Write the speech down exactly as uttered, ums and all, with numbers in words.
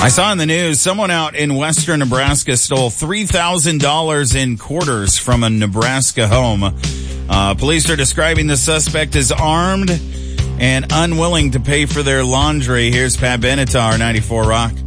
I saw in the news someone out in western Nebraska stole three thousand dollars in quarters from a Nebraska home. Uh, police are describing the suspect as armed and unwilling to pay for their laundry. Here's Pat Benatar, ninety-four Rock.